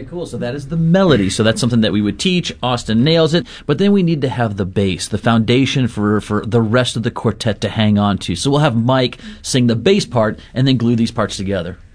Very cool. So that is the melody. So that's something that we would teach. Austin nails it. But then we need to have the bass, the foundation for the rest of the quartet to hang on to. So we'll have Mike sing the bass part and then glue these parts together.